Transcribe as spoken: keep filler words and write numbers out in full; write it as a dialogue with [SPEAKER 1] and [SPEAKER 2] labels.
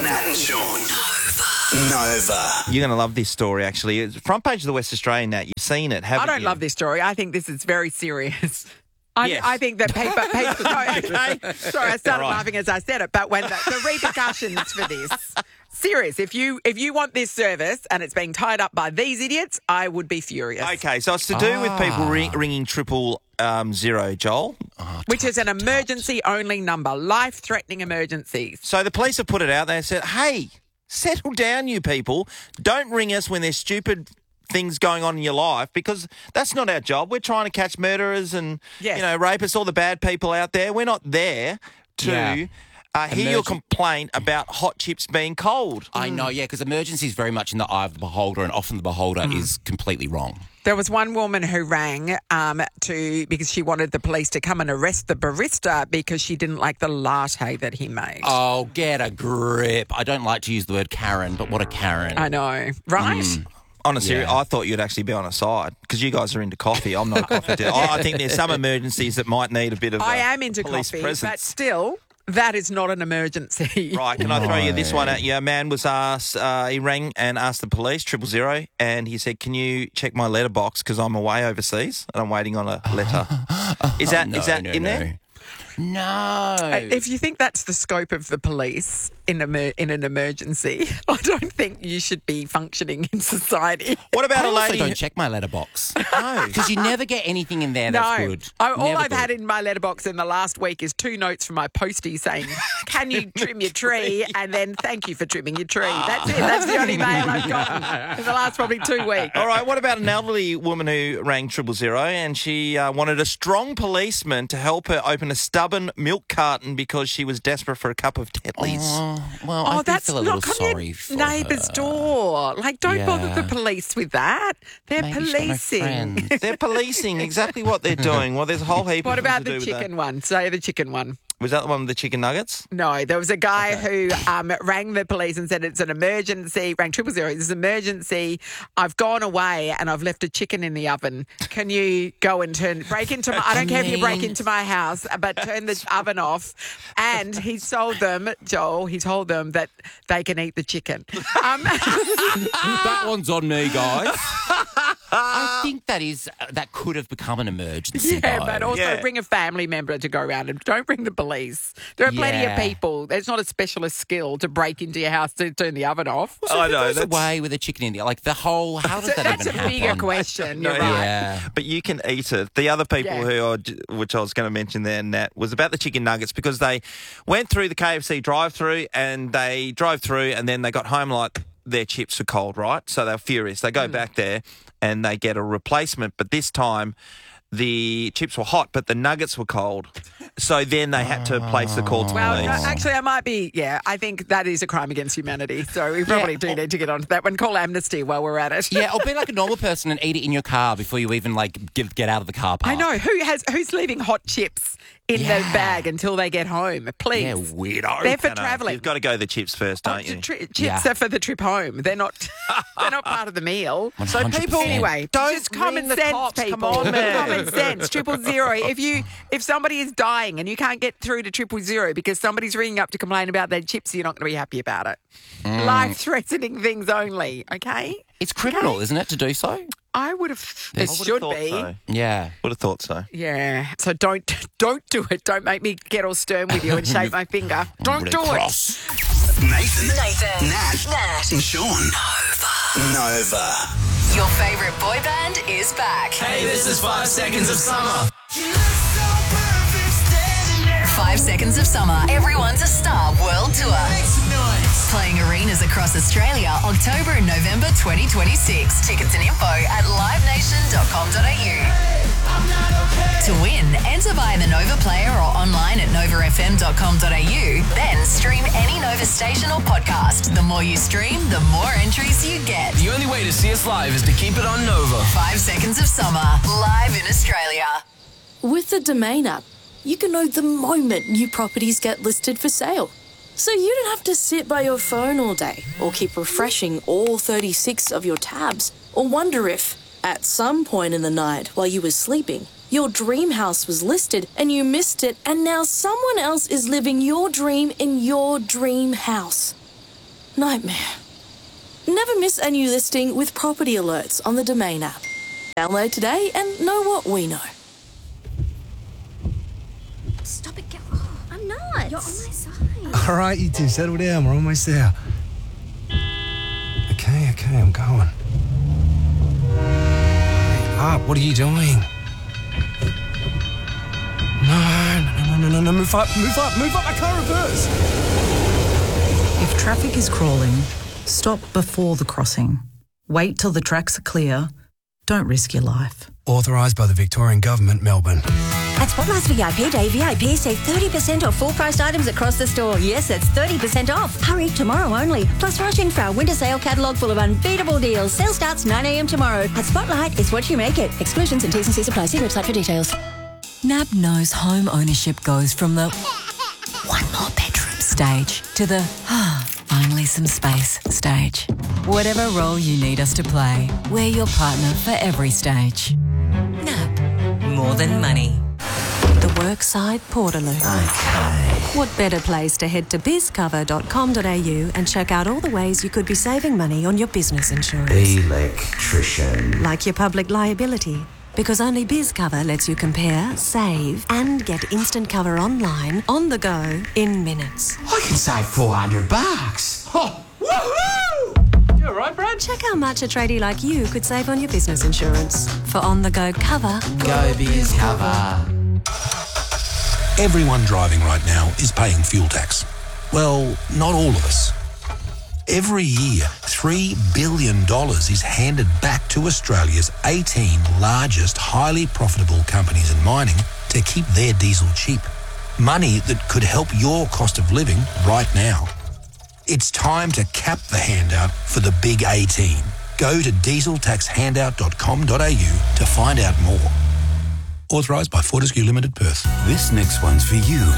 [SPEAKER 1] Nat and Sean. Nova.
[SPEAKER 2] You're going to love this story, actually. It's front page of the West Australian, Nat. You've seen it, haven't
[SPEAKER 3] I don't
[SPEAKER 2] you?
[SPEAKER 3] love this story. I think this is very serious. I,
[SPEAKER 2] Yes.
[SPEAKER 3] I think that people... people no, okay. Sorry, I started
[SPEAKER 2] Right.
[SPEAKER 3] laughing as I said it, but when the, the repercussions for this... Serious. If you if you want this service and it's being tied up by these idiots, I would be furious.
[SPEAKER 2] Okay, so it's to do with people
[SPEAKER 3] Ah.
[SPEAKER 2] ring, ringing triple um, zero, Joel.
[SPEAKER 3] Which is an emergency-only number, life-threatening emergencies.
[SPEAKER 2] So the police have put it out there and said, hey, settle down, you people. Don't ring us when there's stupid things going on in your life, because that's not our job. We're trying to catch murderers and,
[SPEAKER 3] Yes.
[SPEAKER 2] you know, rapists, all the bad people out there. We're not there to...
[SPEAKER 4] Yeah.
[SPEAKER 2] Uh, hear your
[SPEAKER 4] Emergen-
[SPEAKER 2] complaint about hot chips being cold.
[SPEAKER 4] I know, yeah, because emergency is very much in the eye of the beholder, and often the beholder
[SPEAKER 3] Mm.
[SPEAKER 4] is completely wrong.
[SPEAKER 3] There was one woman who rang um, to because she wanted the police to come and arrest the barista because she didn't like the latte that he made.
[SPEAKER 4] Oh, get a grip. I don't like to use the word Karen, but what a Karen.
[SPEAKER 3] I know, right?
[SPEAKER 4] Mm.
[SPEAKER 2] On a serious,
[SPEAKER 4] Yeah.
[SPEAKER 2] I thought you'd actually be on a side because you guys are into coffee. I'm not a coffee. dude. I I think there's some emergencies that might need a bit of.
[SPEAKER 3] I
[SPEAKER 2] uh,
[SPEAKER 3] am into
[SPEAKER 2] police
[SPEAKER 3] coffee,
[SPEAKER 2] presence.
[SPEAKER 3] but still, that is not an emergency.
[SPEAKER 2] Right, can I throw you this one at you? A man was asked, uh, he rang and asked the police, triple zero, and he said, can you check my letterbox because I'm away overseas and I'm waiting on a letter. Is that,
[SPEAKER 4] No,
[SPEAKER 2] is that
[SPEAKER 4] no,
[SPEAKER 2] in
[SPEAKER 4] no.
[SPEAKER 2] there?
[SPEAKER 4] No.
[SPEAKER 3] Uh, If you think that's the scope of the police in, emer- in an emergency, I don't think you should be functioning in society.
[SPEAKER 2] What about
[SPEAKER 4] I
[SPEAKER 2] a
[SPEAKER 4] also
[SPEAKER 2] lady?
[SPEAKER 4] don't check my letterbox.
[SPEAKER 2] No.
[SPEAKER 4] Because you never get anything in there that's
[SPEAKER 3] No,
[SPEAKER 4] good.
[SPEAKER 3] I, all
[SPEAKER 4] Never
[SPEAKER 3] I've
[SPEAKER 4] good.
[SPEAKER 3] had in my letterbox in the last week is two notes from my postie saying, "Can you trim your tree?" and then "Thank you for trimming your tree." That's it. That's the only mail I've gotten in the last probably two weeks.
[SPEAKER 2] All right, what about an elderly woman who rang triple zero and she uh, wanted a strong policeman to help her open a stubborn milk carton because she was desperate for a cup of Tetley's?
[SPEAKER 4] Oh, well,
[SPEAKER 3] Oh,
[SPEAKER 4] I do
[SPEAKER 3] that's
[SPEAKER 4] feel a little
[SPEAKER 3] knock on
[SPEAKER 4] sorry
[SPEAKER 3] your
[SPEAKER 4] for
[SPEAKER 3] neighbour's
[SPEAKER 4] her.
[SPEAKER 3] door. Like, don't bother the
[SPEAKER 4] Yeah.
[SPEAKER 3] police with that. They're
[SPEAKER 4] Maybe she's got no
[SPEAKER 3] policing.
[SPEAKER 4] friends.
[SPEAKER 2] They're policing exactly what they're doing. Well, there's a whole heap
[SPEAKER 3] What
[SPEAKER 2] of things
[SPEAKER 3] about
[SPEAKER 2] to
[SPEAKER 3] the
[SPEAKER 2] do with that.
[SPEAKER 3] chicken one? Say the chicken one.
[SPEAKER 2] Was that the one with the chicken nuggets?
[SPEAKER 3] No, there was a guy who um, rang the police and said it's an emergency, rang triple zero, it's an emergency. I've gone away and I've left a chicken in the oven. Can you go and turn, break into my, I don't care if you break into my house, but turn the oven off. And he told them, Joel, he told them that they can eat the chicken. Um,
[SPEAKER 4] That one's on me, guys. I think that is uh, that could have become an emergency.
[SPEAKER 3] yeah,
[SPEAKER 4] though.
[SPEAKER 3] but also
[SPEAKER 2] Yeah.
[SPEAKER 3] bring a family member to go around and don't bring the police. There are plenty
[SPEAKER 4] Yeah.
[SPEAKER 3] of people. It's not a specialist skill to break into your house to turn the oven off.
[SPEAKER 4] So
[SPEAKER 2] I
[SPEAKER 4] who
[SPEAKER 2] know,
[SPEAKER 4] goes
[SPEAKER 2] that's-
[SPEAKER 4] away with a chicken in there? Like the whole. How does
[SPEAKER 3] So
[SPEAKER 4] that
[SPEAKER 3] that's
[SPEAKER 4] even
[SPEAKER 3] a
[SPEAKER 4] happen?
[SPEAKER 3] bigger question. You're
[SPEAKER 2] No,
[SPEAKER 3] right.
[SPEAKER 4] Yeah.
[SPEAKER 2] But you can eat it. The other people
[SPEAKER 3] Yeah.
[SPEAKER 2] who, are, which I was going to mention there, Nat, was about the chicken nuggets because they went through the K F C drive-through and they drove through and then they got home like their chips were cold, right? So they're furious. They go
[SPEAKER 3] Hmm.
[SPEAKER 2] back there and they get a replacement, but this time the chips were hot, but the nuggets were cold. So then they had to place the call to
[SPEAKER 3] Well, no,
[SPEAKER 2] police.
[SPEAKER 3] actually, I might be, yeah, I think that is a crime against humanity. So we probably do need to get onto that one. Call amnesty while we're at it.
[SPEAKER 4] Yeah, or be like a normal person and eat it in your car before you even like get, get out of the car park.
[SPEAKER 3] I know. Who has who's leaving hot chips in
[SPEAKER 4] Yeah.
[SPEAKER 3] the bag until they get home? Please.
[SPEAKER 4] Yeah, weirdo.
[SPEAKER 3] They're for
[SPEAKER 2] No, no,
[SPEAKER 3] travelling.
[SPEAKER 2] You've got to go the chips first,
[SPEAKER 3] Oh,
[SPEAKER 2] don't you?
[SPEAKER 3] the tri- chips
[SPEAKER 4] Yeah.
[SPEAKER 3] are for the trip home. They're not. They're not part of the meal.
[SPEAKER 2] So
[SPEAKER 4] one hundred
[SPEAKER 2] people,
[SPEAKER 4] percent.
[SPEAKER 3] Anyway,
[SPEAKER 2] don't
[SPEAKER 3] just common
[SPEAKER 2] ring the
[SPEAKER 3] sense,
[SPEAKER 2] cops.
[SPEAKER 3] people.
[SPEAKER 2] Come on, man.
[SPEAKER 3] Common sense. Triple zero. If you if somebody is dying and you can't get through to triple zero because somebody's ringing up to complain about their chips, you're not going to be happy about it.
[SPEAKER 2] Mm.
[SPEAKER 3] Life-threatening things only. Okay.
[SPEAKER 4] It's criminal, isn't it, to do so?
[SPEAKER 3] I would have.
[SPEAKER 2] I
[SPEAKER 3] It
[SPEAKER 2] would've
[SPEAKER 3] should
[SPEAKER 2] thought
[SPEAKER 3] be.
[SPEAKER 2] so.
[SPEAKER 4] Yeah.
[SPEAKER 2] Would have thought so.
[SPEAKER 3] Yeah. So don't don't do it. Don't make me get all stern with you and shake my finger. Don't
[SPEAKER 4] Really
[SPEAKER 3] do
[SPEAKER 4] cross.
[SPEAKER 1] Nathan.
[SPEAKER 5] Nathan.
[SPEAKER 1] Nat.
[SPEAKER 5] Nat.
[SPEAKER 1] And Sean. Nova.
[SPEAKER 5] Your favourite boy band is back.
[SPEAKER 6] Hey, this is Five Seconds of Summer.
[SPEAKER 5] Five Seconds of Summer. Everyone's a Star World Tour. Playing arenas across Australia, October and November twenty twenty-six. Tickets and info at live nation dot com dot a u. To win, enter via the Nova player or online at nova f m dot com dot a u. Then stream any Nova station or podcast. The more you stream, the more entries you get.
[SPEAKER 6] The only way to see us live is to keep it on Nova.
[SPEAKER 5] Five Seconds of Summer, live in Australia.
[SPEAKER 7] With the Domain app, you can know the moment new properties get listed for sale. So you don't have to sit by your phone all day or keep refreshing all thirty-six of your tabs or wonder if, at some point in the night while you were sleeping, your dream house was listed and you missed it and now someone else is living your dream in your dream house. Nightmare. Never miss a new listing with property alerts on the Domain app. Download today and know what we know.
[SPEAKER 8] Stop it, get oh, I'm not. You're on my side.
[SPEAKER 9] All right, you two, settle down. We're almost there. Okay, okay, I'm going. Hurry up, what are you doing? No, no, no, no, no, no, move up, move up, move up, I can't reverse.
[SPEAKER 10] If traffic is crawling, stop before the crossing. Wait till the tracks are clear. Don't risk your life.
[SPEAKER 9] Authorised by the Victorian Government, Melbourne.
[SPEAKER 11] At Spotlight's V I P Day, V I Ps save thirty percent off full-priced items across the store. Yes, that's thirty percent off. Hurry, tomorrow only. Plus, rush in for our winter sale catalogue full of unbeatable deals. Sale starts nine a.m. tomorrow. At Spotlight, it's what you make it. Exclusions and T's and C's apply. See website for details.
[SPEAKER 12] N A B knows home ownership goes from the one more bedroom stage to the ah, finally some space stage. Whatever role you need us to play, we're your partner for every stage. N A B, more than money. The Workside Portaloo.
[SPEAKER 13] Okay.
[SPEAKER 12] What better place to head to biz cover dot com dot a u and check out all the ways you could be saving money on your business insurance.
[SPEAKER 13] Electrician.
[SPEAKER 12] Like your public liability. Because only BizCover lets you compare, save, and get instant cover online, on the go, in minutes.
[SPEAKER 13] I can save four hundred bucks. Oh, woohoo!
[SPEAKER 12] You all right, Brad? Check how much a tradie like you could save on your business insurance. For on-the-go cover,
[SPEAKER 13] Go BizCover.
[SPEAKER 14] Everyone driving right now is paying fuel tax. Well, not all of us. Every year, three billion dollars is handed back to Australia's eighteen largest highly profitable companies in mining to keep their diesel cheap. Money that could help your cost of living right now. It's time to cap the handout for the big eighteen. Go to diesel tax handout dot com dot a u to find out more. Authorised by Fortescue Limited, Perth.
[SPEAKER 1] This next one's for you.